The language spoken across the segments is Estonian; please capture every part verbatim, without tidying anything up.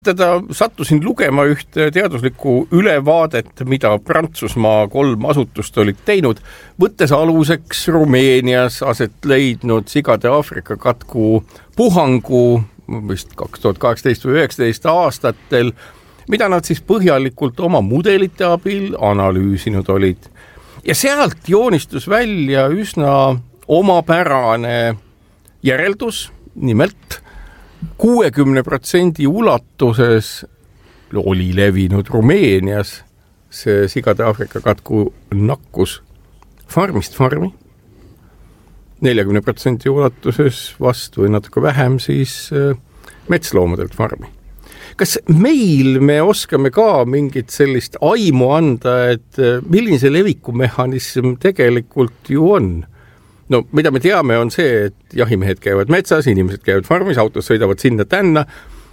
Teda sattusin lugema ühte teaduslikku ülevaadet, mida Prantsusmaa kolm asutust olid teinud, võttes aluseks Rumeenias aset leidnud sigade Aafrika katku puhangu vist kaks tuhat kaheksateist või üheksateist aastatel, mida nad siis põhjalikult oma mudelite abil analüüsinud olid. Ja sealt joonistus välja üsna omapärane järeldus, nimelt kuuekümne protsendi ulatuses oli levinud Rumeenias see sigade Aafrika katku nakkus farmist farmi, neljakümne protsendi ulatuses vastu või natuke vähem siis metsloomadelt farmi. Kas meil me oskame ka mingit sellist aimu anda, et milline see levikumehhanism tegelikult ju on? No, mida me teame on see, et jahimehed käivad metsas, inimesed käivad farmis, autos sõidavad sinna tänna.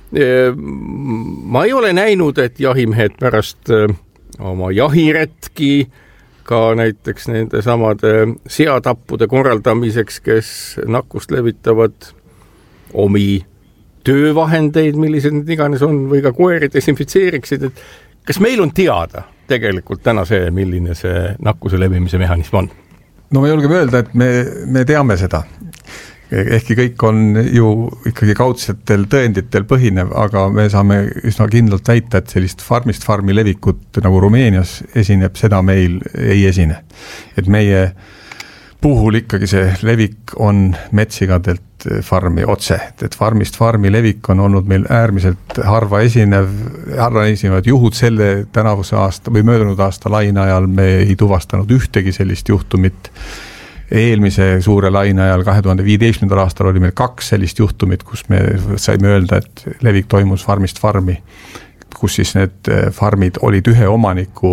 Ma ei ole näinud, et jahimehed pärast oma jahiretki ka näiteks nende samade seatappude korraldamiseks, kes nakkust levitavad omi töövahendeid, millised need iganes on, või ka koeri desinfitseeriksid. Et kas meil on teada tegelikult täna see, milline see nakkuse levimise mehhanism on? No me julgeme öelda, et me, me teame seda. Ehkki kõik on ju ikkagi kaudsetel tõenditel põhinev, aga me saame üsna kindlalt väita, et sellist farmist farmi levikut nagu Rumeenias esineb, seda meil ei esine. Et meie puhul ikkagi see levik on metsigadelt farmi otse. Et farmist farmi levik on olnud meil äärmiselt harva esinev, harva esinevad juhud selle tänavuse aasta või möödunud aasta laine ajal me ei tuvastanud ühtegi sellist juhtumit. Eelmise suure laine ajal kahe tuhande viieteistkümnendal aastal oli meil kaks sellist juhtumit, kus me saime öelda, et levik toimus farmist farmi, kus siis need farmid olid ühe omaniku,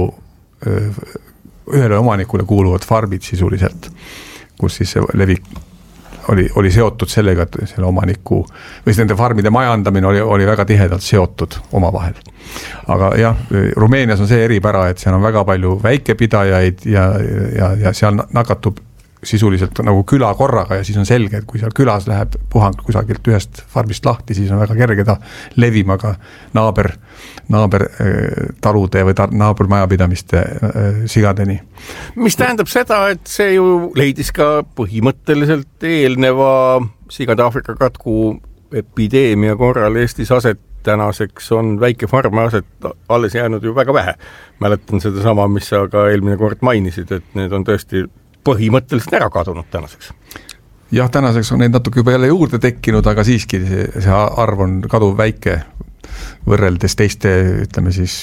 ühele omanikule kuuluvad farmid sisuliselt, kus siis see levik oli, oli seotud sellega, et selle omaniku või nende farmide majandamine oli, oli väga tihedalt seotud omavahel. Aga jah, Rumeenias on see eripära, et seal on väga palju väikepidajaid ja, ja, ja seal nakatub sisuliselt nagu küla korraga ja siis on selge, et kui seal külas läheb puhang kusagilt ühest farmist lahti, siis on väga kerge ta levima ka naaber, naaber talude või ta, naabermajapidamiste sigadeni. Mis tähendab seda, et see ju leidis ka põhimõtteliselt eelneva sigade Aafrika katku epideemia korral Eestis aset. Tänaseks on väike farme aset alles jäänud ju väga vähe. Mäletan seda sama, mis sa ka eelmine kord mainisid, et need on tõesti põhimõtteliselt ära kadunud tänaseks. Jah, tänaseks on neid natuke juba jälle juurde tekkinud, aga siiski see, see arv on kaduv väike võrreldes teiste, ütleme siis,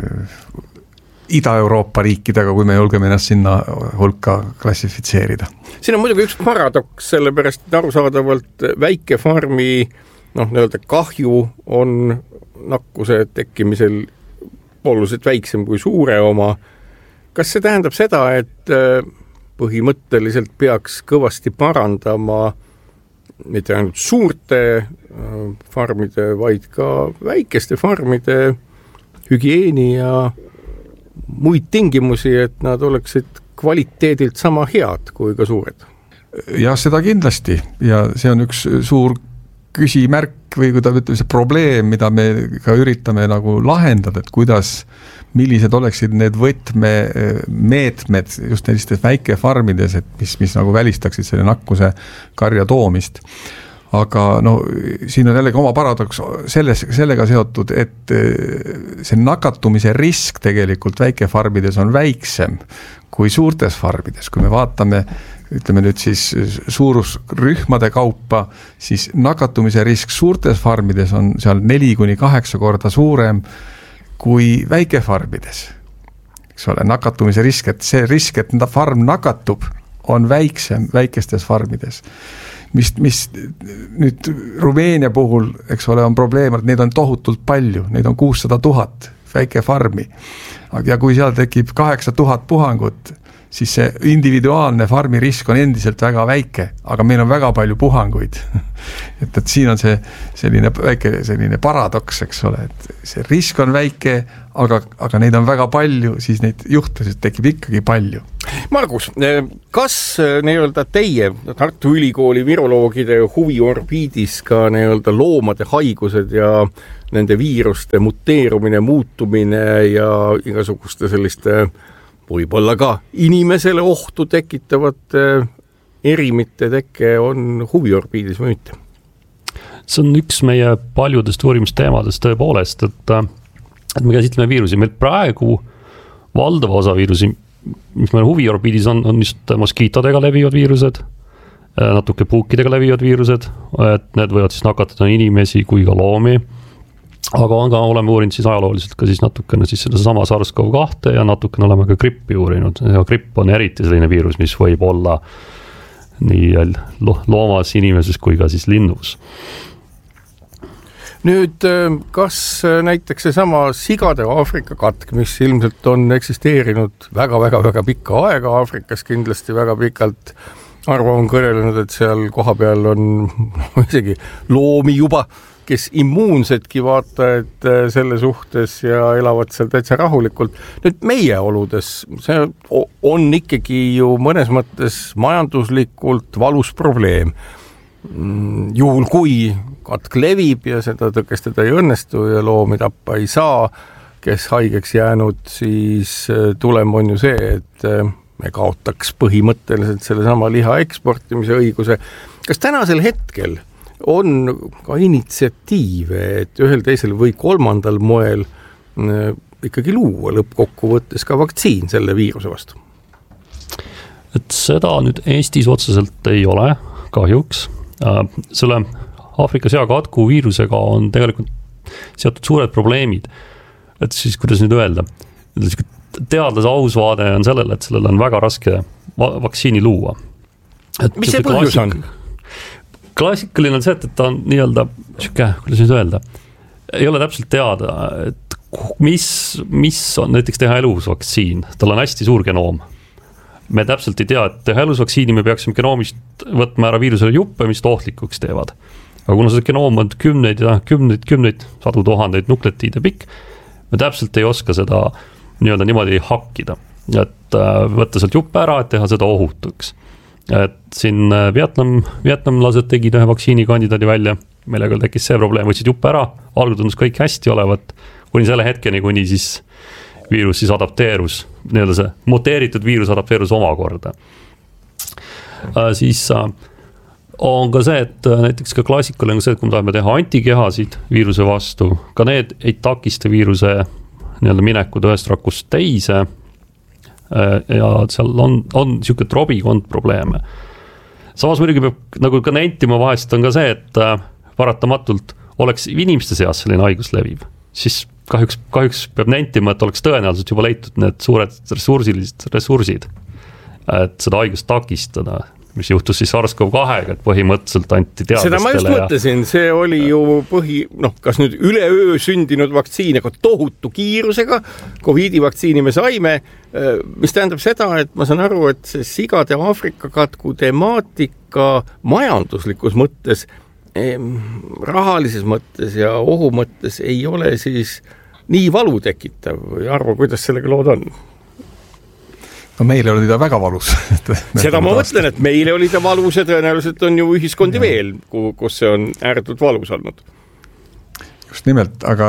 Ida-Euroopa riikidega, kui me julgeme ennast sinna hulka klassifitseerida. Siin on muidugi üks paradoks, sellepärast et arusaadavalt väike farmi noh, nii-öelda kahju on nakkuse tekkimisel oluliselt väiksem kui suure oma. Kas see tähendab seda, et põhimõtteliselt peaks kõvasti parandama mitte ainult suurte farmide, vaid ka väikeste farmide hügieeni ja muid tingimusi, et nad oleksid kvaliteedilt sama head kui ka suured? Ja seda kindlasti ja see on üks suur küsimärk või kui ta ütleb see probleem, mida me ka üritame nagu lahendada, et kuidas millised oleksid need võtme meetmed just sellistes väikefarmides, et mis, mis nagu välistaksid selle nakkuse karja toomist. Aga no, siin on jällegi oma paradoks selles, sellega seotud, et see nakatumise risk tegelikult väikefarmides on väiksem kui suurtes farmides. Kui me vaatame, ütleme nüüd siis suurusrühmade kaupa, siis nakatumise risk suurtes farmides on seal neli kuni kaheksa korda suurem kui väikefarmides. Eks ole, nakatumise risk, et see risk, et farm nakatub, on väiksem väikestes farmides. Mis, mis nüüd Rumeenia puhul, eks ole, on probleem, et neid on tohutult palju, neid on kuussada tuhat väikefarmi. Ja kui seal tekib kaheksa tuhat puhangut, siis see individuaalne farmi risk on endiselt väga väike, aga meil on väga palju puhanguid. et, et siin on see selline väike selline paradoks, eks ole, et see risk on väike, aga, aga neid on väga palju, siis neid juhtusid tekib ikkagi palju. Margus, kas nii-öelda teie Tartu Ülikooli viroloogide huviorbiidis ka nii-öelda loomade haigused ja nende viiruste muteerumine, muutumine ja igasuguste selliste võib-olla ka inimesele ohtu tekitavate erimite teke on huviorbiidis või mitte? See on üks meie paljudest uurimisteemadest tõepoolest, et, et me käsitleme viirusi. Meil praegu valdava osa viirusi, mis meil huviorbiidis on, on just moskiitodega levivad viirused, natuke puukidega levivad viirused, et need võivad siis nakatada inimesi kui ka loomi. Aga on ka, oleme uurinud siis ajalooliselt ka siis natukene siis seda sama SARS-CoV kaks ja natukene oleme ka grippi uurinud. Ja gripp on eriti selline viirus, mis võib olla nii loomas, inimeses kui ka siis linnus. Nüüd, kas näiteks see sama sigade Aafrika katk, mis ilmselt on eksisteerinud väga-väga-väga pikka aega Aafrikas, kindlasti väga pikalt, Arvo on kõnelenud, et seal koha peal on isegi loomi juba, kes immuunsedki vaatavad selle suhtes ja elavad seal täitsa rahulikult. Nüüd meie oludes, see on ikkagi ju mõnes mõttes majanduslikult valus probleem. Juhul kui katk levib ja seda tõkestada ei õnnestu ja loomi tappa ei saa, kes haigeks jäänud, siis tulem on ju see, et me kaotaks põhimõtteliselt selle sama liha eksportimise õiguse. Kas tänasel hetkel on ka initsiatiive, et ühel teisel või kolmandal moel ikkagi luua lõppkokkuvõttes ka vaktsiin selle viiruse vastu? Et seda nüüd Eestis otseselt ei ole, kahjuks. Selle Aafrika seakatku viirusega on tegelikult seotud suured probleemid. Et siis, kuidas nüüd öelda, teadlase aus vaade on sellele, et sellele on väga raske vaktsiini luua. Et mis see põhjus on? Klassikaline on see, et ta on nii-öelda, kuidas nüüd öelda, ei ole täpselt teada, et mis, mis on näiteks teha elus vaktsiin. Tal on hästi suur genoom. Me täpselt ei tea, et teha elus vaktsiini me peaksime genoomist võtma ära viirusele juppe, mis tohtlikuks teevad. Aga kuna see genoom on kümneid ja kümneid, kümneid, sadu tuhandeid nukletiide pikk, me täpselt ei oska seda nii-öelda niimoodi hakkida. Et võtta sealt juppe ära, et teha seda ohutuks. Et siin Vietnam, vietnamlased tegid ühe vaktsiinikandidaadi välja, millega tekkis see probleem, võtsid juppe ära, algul tundus kõik hästi olevat, kuni selle hetkeni, kuni siis viirus siis adapteerus, nii-öelda see muteeritud viirus adapteerus omakorda. Siis on ka see, et näiteks ka klassikaline on see, et kui me tahame teha antikehasid viiruse vastu, ka need ei takista viiruse nii-öelda minekud ühest rakust teise ja seal on, on niisugune trobikond probleeme. Samas muidugi peab nagu ka nentima vahest on ka see, et paratamatult oleks inimeste seas selline haigus leviv, siis kahjuks, kahjuks peab nentima, et oleks tõenäoliselt juba leitud need suured ressursilised ressursid, et seda haigust takistada, mis juhtus siis SARS-CoV kaks, et põhimõtteliselt anti teadlastele. Seda ma just ja... mõtlesin, see oli ju põhi, noh, kas nüüd üleöö sündinud vaktsiin, aga tohutu kiirusega, Covidi vaktsiini me saime, mis tähendab seda, et ma saan aru, et see sigade Aafrika katku temaatika majanduslikus mõttes, rahalises mõttes ja ohu mõttes ei ole siis nii valu tekitav. Arvo, kuidas sellega lood on? No meile oli ta väga valus. Seda ma mõtlen, et meile oli ta valus ja tõenäoliselt on ju ühiskondi ja. Veel, kus see on ääretult valus olnud. Just nimelt, aga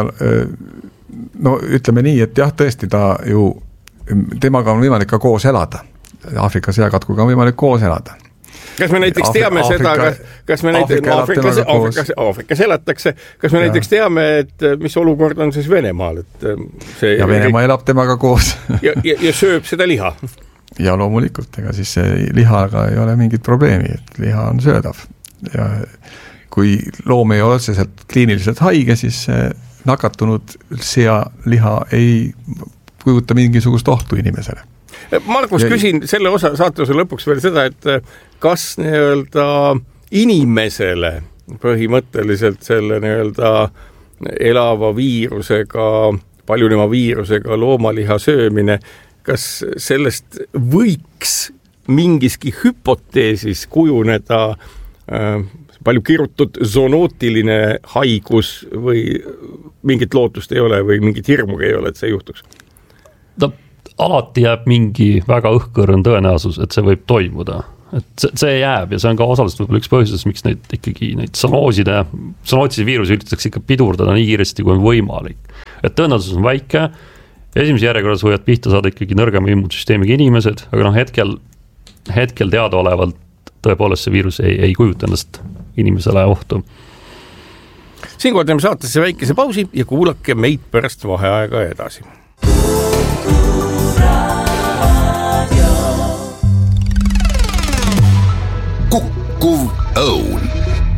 no ütleme nii, et jah, tõesti ta ju, temaga on võimalik ka koos elada. Aafrika seakatkuga on võimalik koos elada. Kas me näiteks Afrika, teame Afrika, seda, kas, kas me näiteks Aafrikas, Aafrikas, Aafrikas elatakse, kas me ja. Näiteks teame, et mis olukord on siis Venemaal? Et see ja Venemaa elab temaga koos. ja, ja, ja sööb seda liha? Ja loomulikult, ega siis see lihaga ei ole mingit probleemi, et liha on söödav. Ja kui loom ei ole otseselt kliiniliselt haige, siis nakatunud sea liha ei kujuta mingisugust ohtu inimesele. Markus, ja, küsin selle osa saatuse lõpuks veel seda, et kas nii-öelda inimesele põhimõtteliselt selle nii-öelda elava viirusega, paljunema viirusega loomaliha söömine, kas sellest võiks mingiski hüpoteesis kujuneda äh, palju kirutud zoonootiline haigus või mingit lootust ei ole või mingit hirmuga ei ole, et see juhtuks? Ta alati jääb mingi väga õhkõrn tõenäosus, et see võib toimuda. et see, see jääb ja see on ka osaliselt võib-olla üks põhjusest, miks neid ikkagi neid sanooside, sanootise viirusi üritatakse ikka pidurdada nii kiiresti kui on võimalik. Et tõenäosus on väike, esimese järjekorras võivad pihta saada ikkagi nõrgema immuunsüsteemiga inimesed, aga noh, hetkel, hetkel teadaolevalt tõepoolest see viirus ei, ei kujuta endast inimesele ohtu. Siinkohal teeme saatesse väikese pausi ja kuulake meid pärast vaheaega edasi. Kukkuv õun.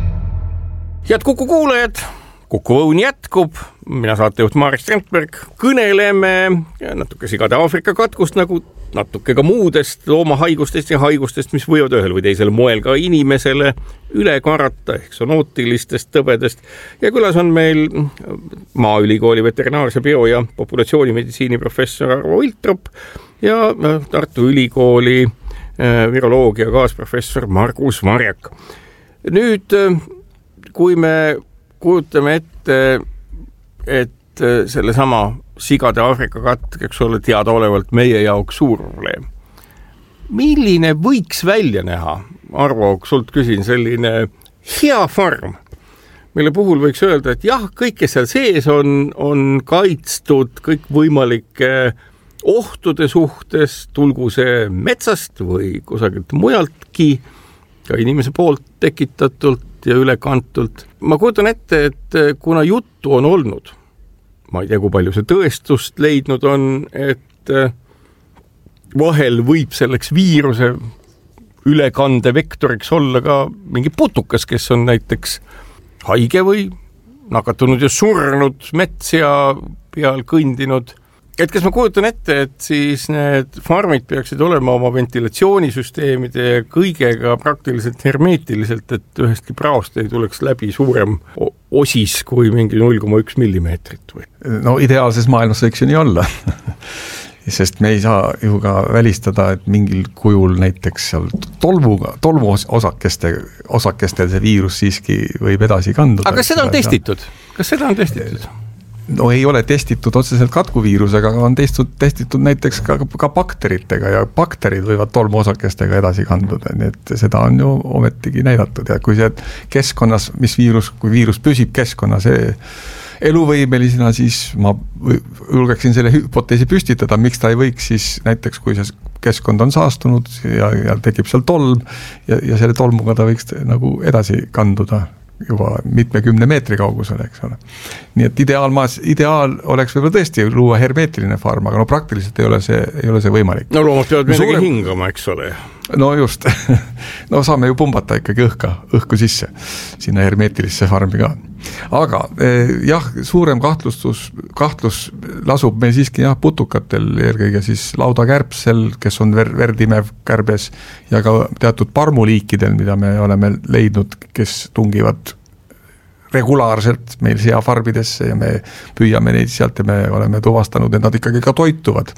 Head Kuku kuulajad, Kukkuv õun jätkub. Mina saatejuht Maarik Strandberg. Kõneleme natuke sigade Aafrika katkust, nagu natuke ka muudest loomahaigustest ja haigustest, mis võivad ühel või teisel moel ka inimesele üle karata, ehk sonootilistest tõbedest. Ja külas on meil Maaülikooli veterinaarse bio- ja populatsioonimeditsiini professor Arvo Iltrop ja Tartu Ülikooli viroloogia kaasprofessor Margus Marjak. Nüüd, kui me kujutame ette, et selle sama sigade Aafrika katk, eks ole, teadaolevalt meie jaoks suur probleem. Milline võiks välja näha, Arvo, kui sult küsin, selline hea farm, mille puhul võiks öelda, et jah, kõik, kes seal sees on, on kaitstud kõik võimalike ohtude suhtes, tulgu see metsast või kusagilt mujaltki, ka inimese poolt tekitatult ja ülekantult. Ma kujutan ette, et kuna juttu on olnud, ma ei tea, kui palju see tõestust leidnud on, et vahel võib selleks viiruse ülekande vektoriks olla ka mingi putukas, kes on näiteks haige või nakatunud ja surnud metsia peal kõndinud. Et kas ma kujutan ette, et siis need farmid peaksid olema oma ventilatsioonisüsteemide ja kõigega praktiliselt hermeetiliselt, et ühestki praost ei tuleks läbi suurem osis kui mingi null koma üks millimeetrit või? No ideaalses maailmas võiks ju nii olla. Sest me ei saa ju ka välistada, et mingil kujul näiteks seal tolmuga, tolmu osakeste, osakestel see viirus siiski võib edasi kanduda. Aga kas seda on testitud? Kas seda on testitud? No ei ole testitud otseselt katkuviirusega, aga on testitud, testitud näiteks ka, ka bakteritega ja bakterid võivad tolmuosakestega edasi kanduda, nii et seda on ju ometigi näidatud ja kui see keskkonnas, mis viirus, kui viirus püsib keskkonnas eluvõimelisena, siis ma julgeksin selle hüpoteesi püstitada, miks ta ei võiks siis näiteks, kui see keskkond on saastunud ja, ja tekib seal tolm ja, ja selle tolmuga ta võiks nagu edasi kanduda juba mitmekümne meetri kaugusel, eks ole. Nii et ideaalmaas, ideaal oleks võib-olla tõesti luua hermeetiline farm, aga no praktiliselt ei ole see, ei ole see võimalik. No loomad peavad midagi suurem... hingama, eks ole. No just, no saame ju pumbata ikkagi õhka, õhku sisse, sinna hermeetilisse farmi ka. Aga jah, suurem kahtlustus, kahtlus lasub meil siiski jah, putukatel, eelkõige siis laudakärbsel, kes on ver, verdimev kärbes ja ka teatud parmuliikidel, mida me oleme leidnud, kes tungivad regulaarselt meil seafarmidesse ja me püüame neid sealt ja me oleme tuvastanud, et nad ikkagi ka toituvad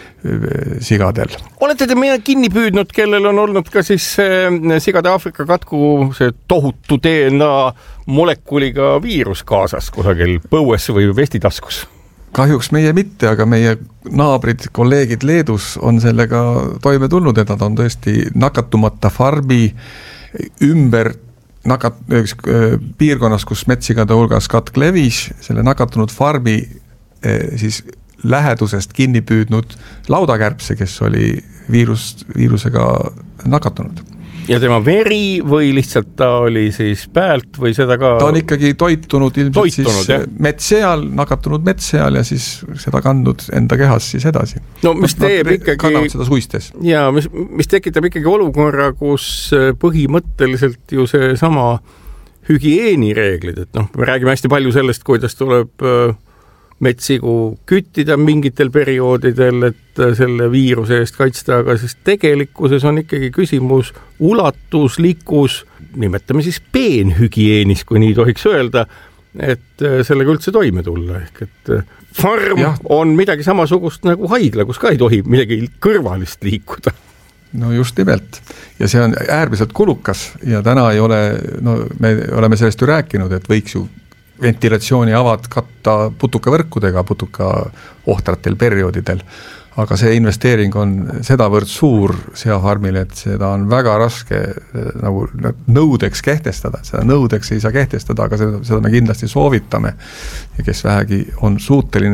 sigadel. Olete te meile kinni püüdnud, kellel on olnud ka siis sigade Aafrika katku see tohutu D N A molekuliga viirus kaasas kusagil põues või vestitaskus? Kahjuks meie mitte, aga meie naabrid, kolleegid Leedus on sellega toime tulnud, et nad on tõesti nakatumata farmi ümber nakat, piirkonnas, kus metsigade hulgas katk levis, selle nakatunud farmi siis lähedusest kinni püüdnud laudakärbse, kes oli viirus, viirusega nakatunud. Ja tema veri või lihtsalt ta oli siis päält või seda ka? Ta on ikkagi toitunud ilmselt toitunud, siis metsseal, nakatunud metsseal ja siis seda kandnud enda kehas siis edasi. No mis teeb Nad ikkagi... kannavad seda suistes. Ja mis, mis tekitab ikkagi olukorra, kus põhimõtteliselt ju see sama hügieenireeglid, et noh, me räägime hästi palju sellest, kuidas tuleb metsigu küttida mingitel perioodidel, et selle viiruse eest kaitsta, aga siis tegelikkuses on ikkagi küsimus ulatuslikus, nimetame siis peenhügieenis, kui nii tohiks öelda, et sellega üldse toime tulla. Ehk et farm ja. On midagi samasugust nagu haigla, kus ka ei tohi midagi kõrvalist liikuda. No just nimelt. Ja see on äärmiselt kulukas ja täna ei ole, no me oleme sellest ju rääkinud, et võiks ju ventilatsiooni avad katta putukavõrkudega putuka ohtratel perioodidel. aga see investeering on sedavõrd suur seafarmile, et seda on väga raske nagu nõudeks kehtestada, seda nõudeks ei saa kehtestada, aga seda, seda me kindlasti soovitame ja kes vähegi on suuteline